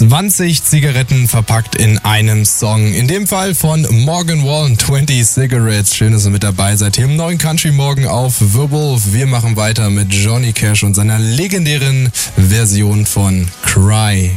20 Zigaretten verpackt in einem Song. In dem Fall von Morgan Wallen, 20 Cigarettes. Schön, dass ihr mit dabei seid. Hier im neuen Country Morgen auf Wirbel. Wir machen weiter mit Johnny Cash und seiner legendären Version von Cry,